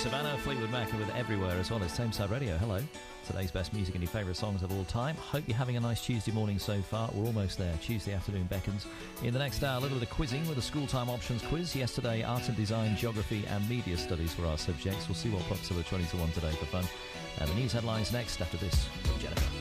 Savannah, Fleetwood Mac with Everywhere, as well as Tameside Radio. Hello. Today's best music and your favourite songs of all time. Hope you're having a nice Tuesday morning so far. We're almost there. Tuesday afternoon beckons. In the next hour, a little bit of quizzing with a school time options quiz. Yesterday, art and design, geography and media studies were our subjects. We'll see what pops up at 20 to 1 today for fun. And the news headlines next after this from Jennifer.